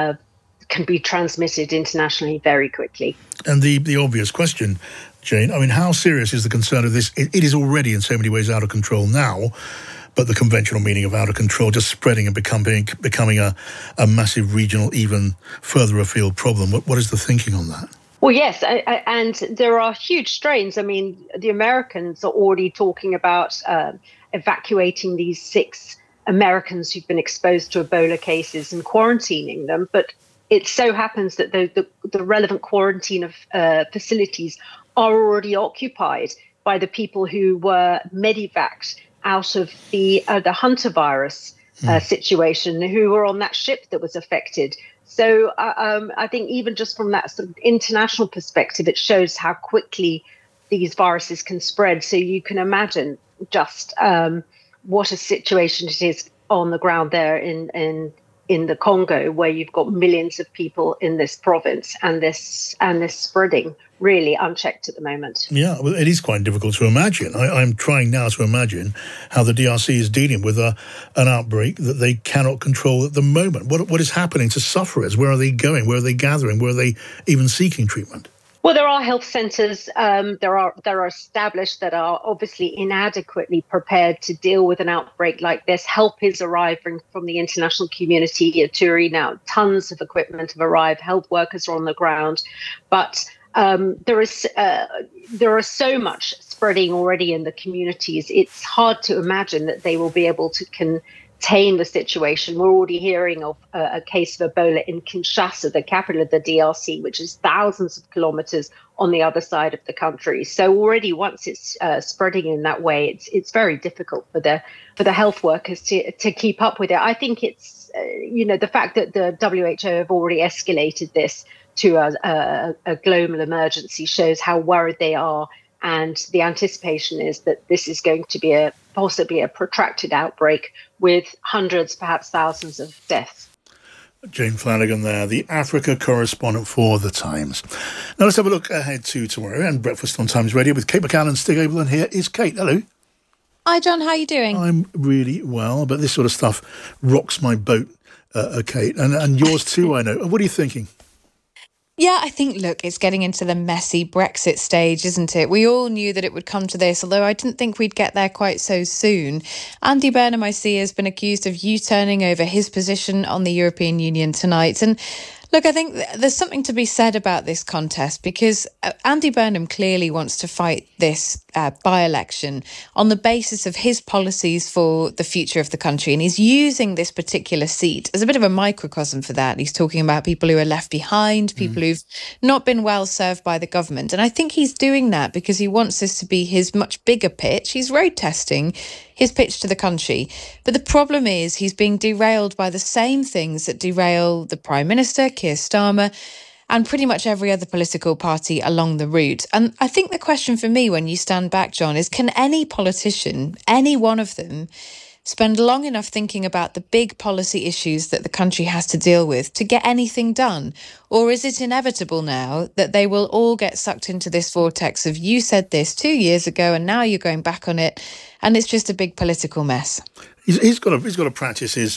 [SPEAKER 18] can be transmitted internationally very quickly.
[SPEAKER 2] And the obvious question, Jane, I mean, how serious is the concern of this? It is already in so many ways out of control now, but the conventional meaning of out of control just spreading and becoming a massive regional, even further afield problem. What is the thinking on that?
[SPEAKER 18] Well, yes, and there are huge strains. I mean, the Americans are already talking about evacuating these 6 Americans who've been exposed to Ebola cases and quarantining them. But it so happens that the relevant quarantine of facilities are already occupied by the people who were medevaced out of the Hunter virus situation, who were on that ship that was affected. So I think even just from that sort of international perspective, it shows how quickly these viruses can spread. So you can imagine just what a situation it is on the ground there in the Congo, where you've got millions of people in this province, and this spreading really unchecked at the moment. Yeah,
[SPEAKER 2] well, it is quite difficult to imagine. I'm trying now to imagine how the DRC is dealing with an outbreak that they cannot control at the moment. What is happening to sufferers? Where are they going? Where are they gathering? Where are they even seeking treatment?
[SPEAKER 18] Well, there are health centres there are established that are obviously inadequately prepared to deal with an outbreak like this. Help is arriving from the international community. Ituri now, tons of equipment have arrived. Health workers are on the ground, but there are so much spreading already in the communities. It's hard to imagine that they will be able to contain the situation. We're already hearing of a case of Ebola in Kinshasa, the capital of the DRC, which is thousands of kilometers on the other side of the country. So already once it's spreading in that way, it's very difficult for the health workers to keep up with it. I think it's the fact that the WHO have already escalated this to a global emergency shows how worried they are, and the anticipation is that this is going to be possibly a protracted outbreak with hundreds, perhaps thousands of deaths.
[SPEAKER 2] Jane Flanagan there, the Africa correspondent for The Times. Now let's have a look ahead to tomorrow and Breakfast on Times Radio with Kate McCallan, Stig Abel, and here is Kate. Hello.
[SPEAKER 19] Hi, John. How are you doing?
[SPEAKER 2] I'm really well, but this sort of stuff rocks my boat, Kate, and yours too, I know. What are you thinking?
[SPEAKER 19] Yeah, I think, look, it's getting into the messy Brexit stage, isn't it? We all knew that it would come to this, although I didn't think we'd get there quite so soon. Andy Burnham, I see, has been accused of U-turning over his position on the European Union tonight. And look, I think there's something to be said about this contest because Andy Burnham clearly wants to fight this by-election on the basis of his policies for the future of the country. And he's using this particular seat as a bit of a microcosm for that. He's talking about people who are left behind, people who've not been well served by the government. And I think he's doing that because he wants this to be his much bigger pitch. He's road testing his pitch to the country. But the problem is he's being derailed by the same things that derail the Prime Minister, Keir Starmer, and pretty much every other political party along the route. And I think the question for me when you stand back, John, is can any politician, any one of them, spend long enough thinking about the big policy issues that the country has to deal with to get anything done? Or is it inevitable now that they will all get sucked into this vortex of you said this 2 years ago and now you're going back on it and it's just a big political mess?
[SPEAKER 2] He's got to practice his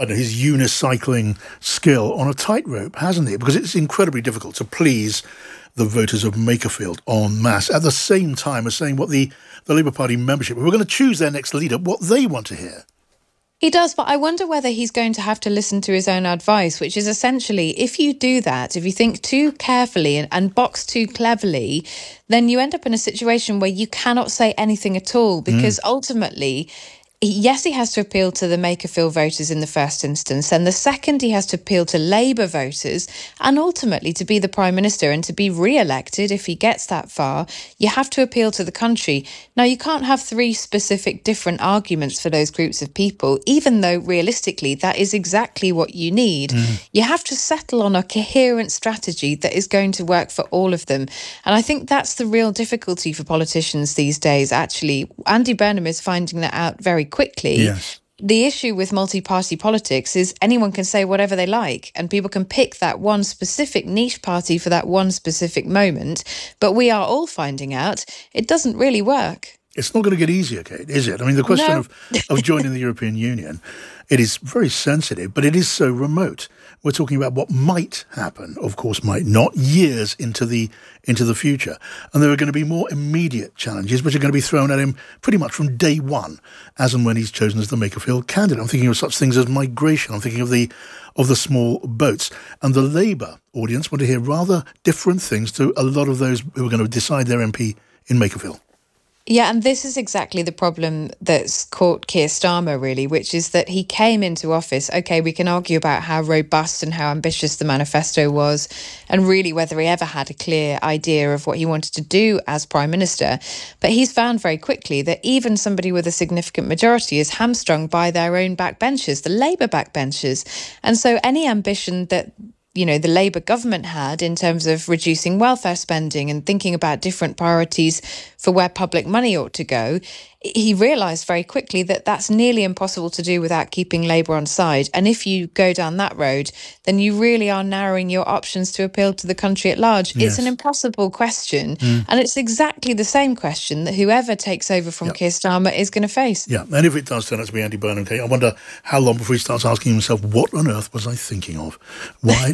[SPEAKER 2] unicycling skill on a tightrope, hasn't he? Because it's incredibly difficult to please the voters of Makerfield en masse at the same time as saying what the Labour Party membership, we're going to choose their next leader, what they want to hear.
[SPEAKER 19] He does, but I wonder whether he's going to have to listen to his own advice, which is essentially, if you do that, if you think too carefully and box too cleverly, then you end up in a situation where you cannot say anything at all, because ultimately, yes, he has to appeal to the Makerfield voters in the first instance, and the second he has to appeal to Labour voters, and ultimately to be the Prime Minister and to be re-elected, if he gets that far, you have to appeal to the country. Now, you can't have three specific different arguments for those groups of people, even though realistically that is exactly what you need. You have to settle on a coherent strategy that is going to work for all of them. And I think that's the real difficulty for politicians these days, actually. Andy Burnham is finding that out very quickly.
[SPEAKER 2] Yes.
[SPEAKER 19] The issue with multi-party politics is anyone can say whatever they like and people can pick that one specific niche party for that one specific moment. But we are all finding out it doesn't really work.
[SPEAKER 2] It's not going to get easier, Kate, is it? I mean, the question of joining the European Union, it is very sensitive, but it is so remote. We're talking about what might happen, of course might not, years into the future. And there are going to be more immediate challenges which are going to be thrown at him pretty much from day one, as and when he's chosen as the Makerfield candidate. I'm thinking of such things as migration. I'm thinking of the small boats. And the Labour audience want to hear rather different things to a lot of those who are going to decide their MP in Makerfield.
[SPEAKER 19] Yeah, and this is exactly the problem that's caught Keir Starmer, really, which is that he came into office. OK, we can argue about how robust and how ambitious the manifesto was and really whether he ever had a clear idea of what he wanted to do as Prime Minister. But he's found very quickly that even somebody with a significant majority is hamstrung by their own backbenchers, the Labour backbenchers. And so any ambition that the Labour government had in terms of reducing welfare spending and thinking about different priorities for where public money ought to go, he realised very quickly that that's nearly impossible to do without keeping Labour on side. And if you go down that road, then you really are narrowing your options to appeal to the country at large. Yes. It's an impossible question. And it's exactly the same question that whoever takes over from Keir Starmer is going to face.
[SPEAKER 2] Yeah, and if it does turn out to be Andy Burnham, I wonder how long before he starts asking himself, what on earth was I thinking of? Why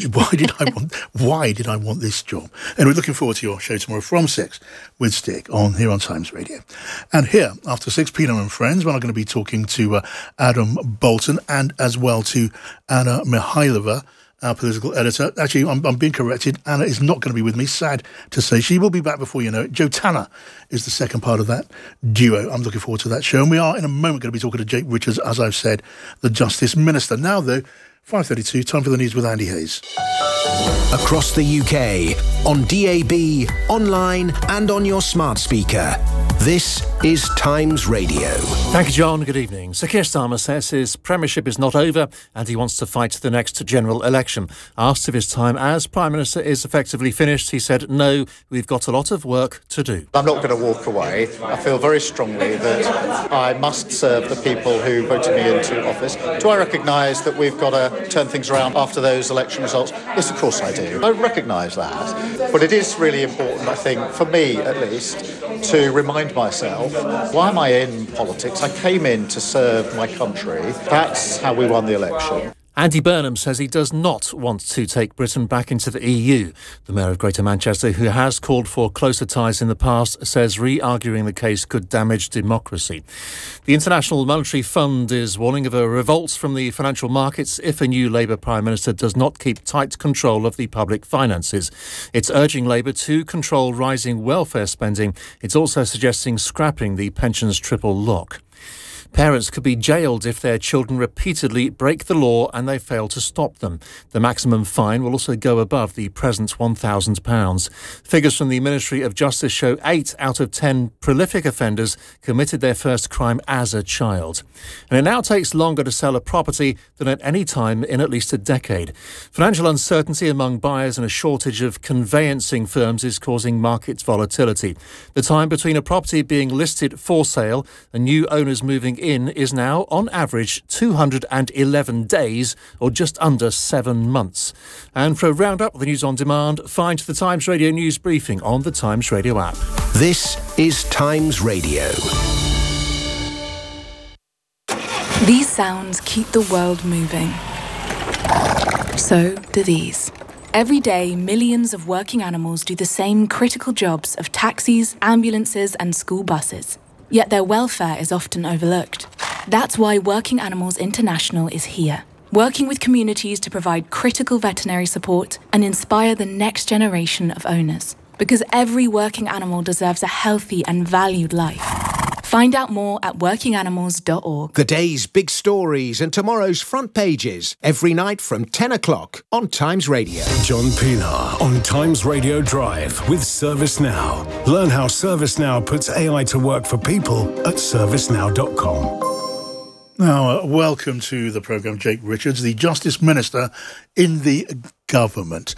[SPEAKER 2] did I want this job? And we're looking forward to your show tomorrow from 6 with Stick here on Times Radio. And here, after 6, Pino and Friends, we're going to be talking to Adam Bolton and as well to Anna Mikhailova, our political editor. Actually, I'm being corrected. Anna is not going to be with me, sad to say. She will be back before you know it. Joe Tanner is the second part of that duo. I'm looking forward to that show. And we are in a moment going to be talking to Jake Richards, as I've said, the Justice Minister. Now, though, 5:32, time for the news with Andy Hayes.
[SPEAKER 8] Across the UK, on DAB, online and on your smart speaker. This is Times Radio.
[SPEAKER 9] Thank you, John. Good evening. Sir Keir Starmer says his premiership is not over and he wants to fight the next general election. Asked if his time as Prime Minister is effectively finished, he said, no, we've got a lot of work to do.
[SPEAKER 10] I'm not going to walk away. I feel very strongly that I must serve the people who voted me into office. Do I recognise that we've got to turn things around after those election results? Yes, of course I do. I recognise that. But it is really important, I think, for me at least, to remind myself, why am I in politics? I came in to serve my country. That's how we won the election.
[SPEAKER 9] Andy Burnham says he does not want to take Britain back into the EU. The Mayor of Greater Manchester, who has called for closer ties in the past, says re-arguing the case could damage democracy. The International Monetary Fund is warning of a revolt from the financial markets if a new Labour Prime Minister does not keep tight control of the public finances. It's urging Labour to control rising welfare spending. It's also suggesting scrapping the pensions triple lock. Parents could be jailed if their children repeatedly break the law and they fail to stop them. The maximum fine will also go above the present £1,000. Figures from the Ministry of Justice show 8 out of 10 prolific offenders committed their first crime as a child. And it now takes longer to sell a property than at any time in at least a decade. Financial uncertainty among buyers and a shortage of conveyancing firms is causing market volatility. The time between a property being listed for sale and new owners moving in is now, on average, 211 days, or just under 7 months. And for a roundup of the news on demand, find the Times Radio News Briefing on the Times Radio app.
[SPEAKER 8] This is Times Radio.
[SPEAKER 20] These sounds keep the world moving. So do these. Every day, millions of working animals do the same critical jobs of taxis, ambulances, and school buses. Yet their welfare is often overlooked. That's why Working Animals International is here, working with communities to provide critical veterinary support and inspire the next generation of owners. Because every working animal deserves a healthy and valued life. Find out more at workinganimals.org.
[SPEAKER 8] The day's big stories and tomorrow's front pages every night from 10 o'clock on Times Radio.
[SPEAKER 13] John Pienaar on Times Radio Drive with ServiceNow. Learn how ServiceNow puts AI to work for people at servicenow.com.
[SPEAKER 2] Now, welcome to the programme, Jake Richards, the Justice Minister in the government.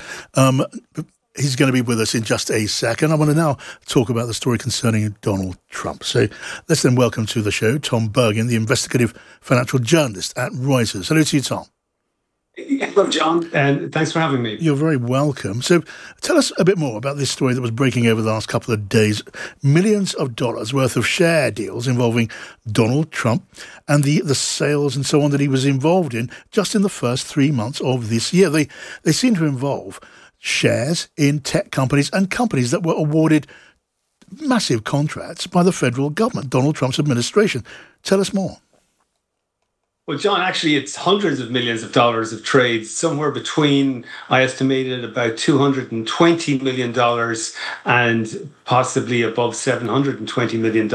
[SPEAKER 2] He's going to be with us in just a second. I want to now talk about the story concerning Donald Trump. So let's then welcome to the show Tom Bergin, the investigative financial journalist at Reuters. Hello to you, Tom.
[SPEAKER 21] Hello, John, and thanks for having me.
[SPEAKER 2] You're very welcome. So tell us a bit more about this story that was breaking over the last couple of days. Millions of dollars worth of share deals involving Donald Trump and the sales and so on that he was involved in just in the first 3 months of this year. They seem to involve shares in tech companies and companies that were awarded massive contracts by the federal government, Donald Trump's administration. Tell us more.
[SPEAKER 21] Well, John, actually, it's hundreds of millions of dollars of trades, somewhere between, I estimated, about $220 million and possibly above $720 million.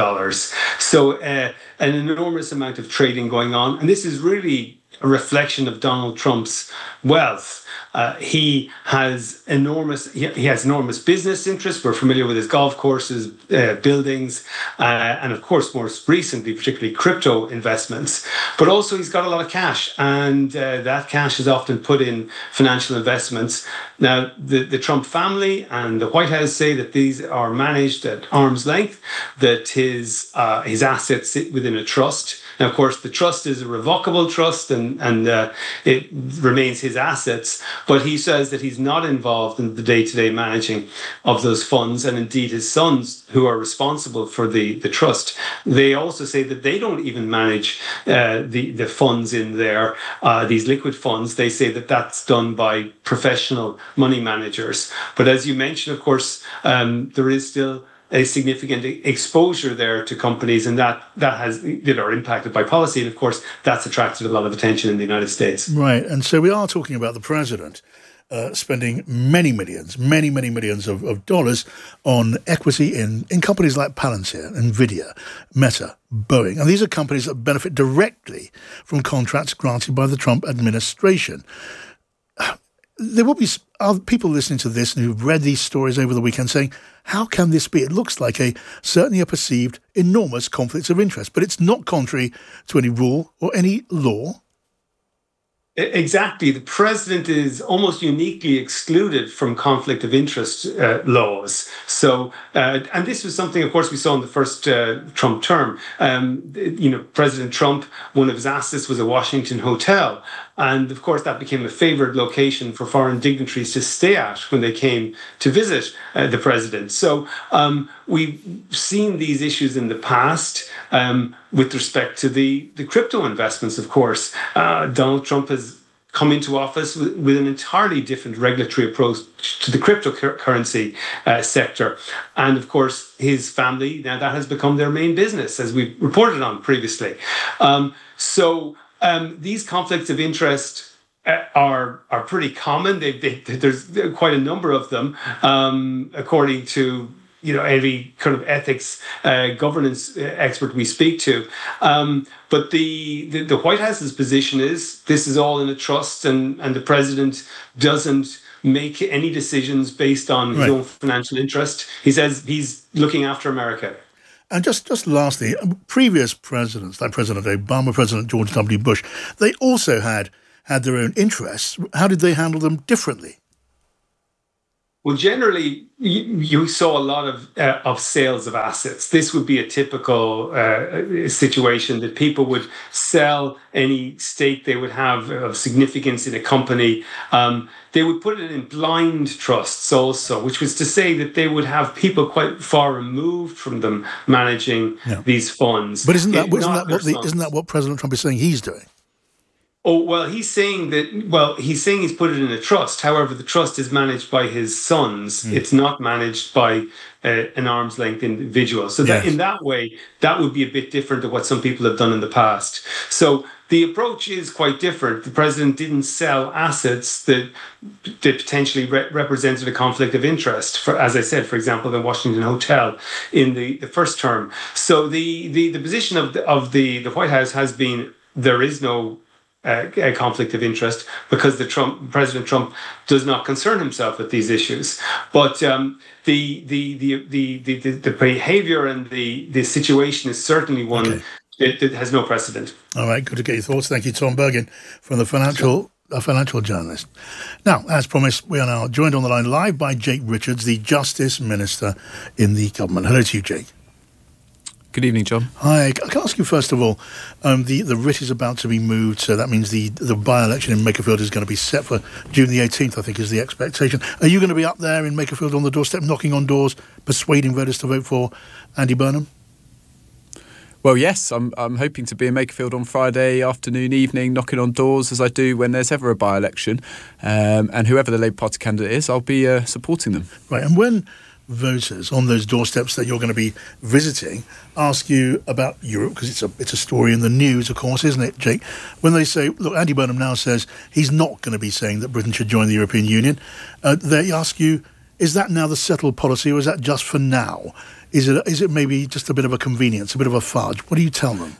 [SPEAKER 21] So an enormous amount of trading going on. And this is really a reflection of Donald Trump's wealth. He has enormous business interests. We're familiar with his golf courses, buildings, and of course, most recently, particularly crypto investments. But also, he's got a lot of cash, and that cash is often put in financial investments. Now, the Trump family and the White House say that these are managed at arm's length, that his assets sit within a trust. Now, of course, the trust is a revocable trust and it remains his assets. But he says that he's not involved in the day-to-day managing of those funds. And indeed, his sons, who are responsible for the trust, they also say that they don't even manage the funds in there, these liquid funds. They say that that's done by professional money managers. But as you mentioned, of course, there is still a significant exposure there to companies, and that are impacted by policy. And of course, that's attracted a lot of attention in the United States.
[SPEAKER 2] Right. And so we are talking about the president spending many millions of dollars on equity in companies like Palantir, Nvidia, Meta, Boeing. And these are companies that benefit directly from contracts granted by the Trump administration. There will be people listening to this and who've read these stories over the weekend saying, how can this be? It looks like certainly a perceived enormous conflict of interest, but it's not contrary to any rule or any law.
[SPEAKER 21] Exactly. The president is almost uniquely excluded from conflict of interest laws. So, and this was something, of course, we saw in the first Trump term. President Trump, one of his assets was a Washington hotel. And of course, that became a favored location for foreign dignitaries to stay at when they came to visit the president. So we've seen these issues in the past with respect to the crypto investments, of course. Donald Trump has come into office with an entirely different regulatory approach to the cryptocurrency sector. And of course, his family, now that has become their main business, as we've reported on previously. So these conflicts of interest are pretty common. There's quite a number of them, according to every kind of ethics governance expert we speak to. But the White House's position is this is all in a trust, and the president doesn't make any decisions based on his own financial interest. He says he's looking after America.
[SPEAKER 2] And just lastly, previous presidents, like President Obama, President George W. Bush, they also had their own interests. How did they handle them differently?
[SPEAKER 21] Well, generally, you saw a lot of sales of assets. This would be a typical situation that people would sell any stake they would have of significance in a company. They would put it in blind trusts also, which was to say that they would have people quite far removed from them managing these funds.
[SPEAKER 2] But isn't that what President Trump is saying he's doing?
[SPEAKER 21] Oh, well, he's saying he's put it in a trust. However, the trust is managed by his sons. It's not managed by an arm's length individual. So that in that way, that would be a bit different to what some people have done in the past. So the approach is quite different. The president didn't sell assets that potentially represented a conflict of interest. For, as I said, for example, the Washington Hotel in the first term. So the position of the White House has been there is no a conflict of interest because President Trump does not concern himself with these issues. But the behaviour and the situation is certainly one that has no precedent.
[SPEAKER 2] All right, good to get your thoughts. Thank you, Tom Bergin, from the financial journalist. Now, as promised, we are now joined on the line live by Jake Richards, the Justice Minister in the government. Hello to you, Jake.
[SPEAKER 1] Good evening, John.
[SPEAKER 2] Hi. I can ask you, first of all, the writ is about to be moved, so that means the by-election in Makerfield is going to be set for June the 18th, I think, is the expectation. Are you going to be up there in Makerfield on the doorstep, knocking on doors, persuading voters to vote for Andy Burnham?
[SPEAKER 1] Well, yes, I'm hoping to be in Makerfield on Friday afternoon, evening, knocking on doors, as I do when there's ever a by-election. And whoever the Labour Party candidate is, I'll be supporting them.
[SPEAKER 2] Right, and when voters on those doorsteps that you're going to be visiting ask you about Europe, because it's a story in the news, of course, isn't it, Jake? When they say, look, Andy Burnham now says he's not going to be saying that Britain should join the European Union, they ask you, is that now the settled policy, or is that just for now? Is it maybe just a bit of a convenience, a bit of a fudge? What do you tell them?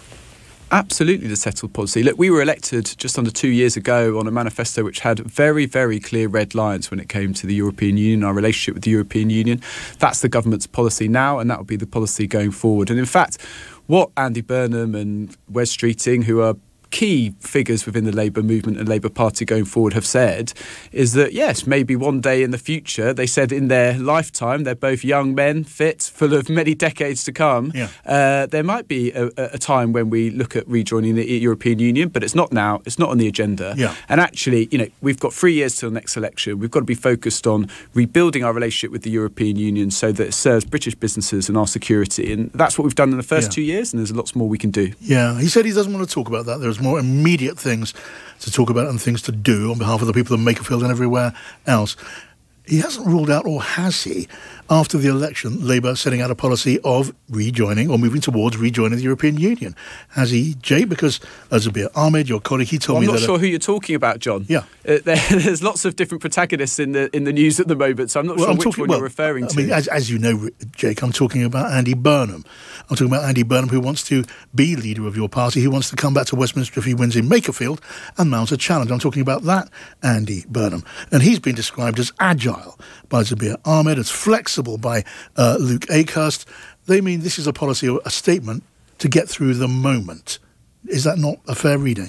[SPEAKER 1] Absolutely the settled policy. Look, we were elected just under 2 years ago on a manifesto which had very, very clear red lines when it came to the European Union, our relationship with the European Union. That's the government's policy now, and that will be the policy going forward. And in fact, what Andy Burnham and Wes Streeting, who are key figures within the Labour movement and Labour Party going forward, have said is that, yes, maybe one day in the future, they said in their lifetime, they're both young men, fit, full of many decades to come, there might be a time when we look at rejoining the European Union, but it's not now, it's not on the agenda. And actually, we've got 3 years till the next election. We've got to be focused on rebuilding our relationship with the European Union so that it serves British businesses and our security. And that's what we've done in the first 2 years, and there's lots more we can do. Yeah,
[SPEAKER 2] he said he doesn't want to talk about that. There's more immediate things to talk about and things to do on behalf of the people of Makerfield and everywhere else. He hasn't ruled out, or has he, after the election, Labour setting out a policy of rejoining or moving towards rejoining the European Union? Has he, Jay? Because Zubair Ahmed, your colleague, he told me that...
[SPEAKER 1] I'm not sure who you're talking about, John.
[SPEAKER 2] Yeah.
[SPEAKER 1] There's lots of different protagonists in the news at the moment, so I'm not sure which one you're referring to.
[SPEAKER 2] I mean, as you know, Jake, I'm talking about Andy Burnham. I'm talking about Andy Burnham, who wants to be leader of your party, who wants to come back to Westminster if he wins in Makerfield and mount a challenge. I'm talking about that Andy Burnham. And he's been described as agile by Zubair Ahmed, as flexible by Luke Akehurst. They mean this is a policy or a statement to get through the moment. Is that not a fair reading?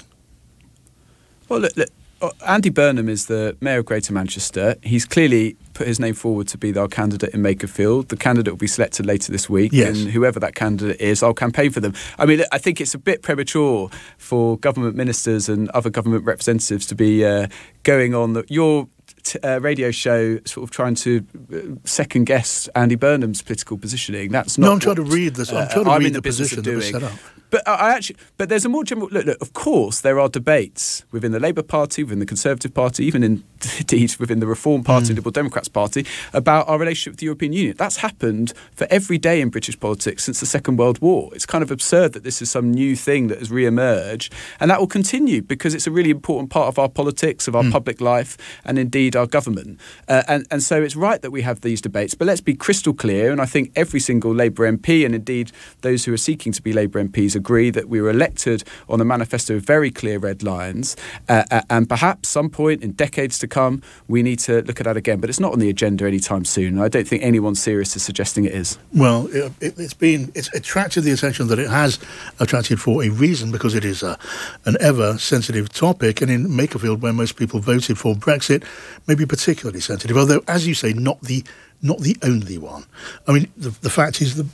[SPEAKER 1] Well, look, Andy Burnham is the Mayor of Greater Manchester. He's clearly put his name forward to be our candidate in Makerfield. The candidate will be selected later this week, and whoever that candidate is, I'll campaign for them. I mean, I think it's a bit premature for government ministers and other government representatives to be going on your radio show sort of trying to second guess Andy Burnham's political positioning. That's not.
[SPEAKER 2] No, I'm trying to read this. I'm trying to read the position that was set up.
[SPEAKER 1] But there's a more general look. Of course, there are debates within the Labour Party, within the Conservative Party, even indeed within the Reform Party, Liberal Democrats Party, about our relationship with the European Union. That's happened for every day in British politics since the Second World War. It's kind of absurd that this is some new thing that has re-emerged, and that will continue because it's a really important part of our politics, of our public life, and indeed our government. And so it's right that we have these debates. But let's be crystal clear, and I think every single Labour MP, and indeed those who are seeking to be Labour MPs, agree that we were elected on a manifesto with very clear red lines, and perhaps some point in decades to come we need to look at that again. But it's not on the agenda anytime soon. I don't think anyone serious is suggesting it is.
[SPEAKER 2] Well, it's attracted the attention that it has attracted for a reason, because it is an ever sensitive topic, and in Makerfield, where most people voted for Brexit, may be particularly sensitive, although, as you say, not the only one. I mean, the fact is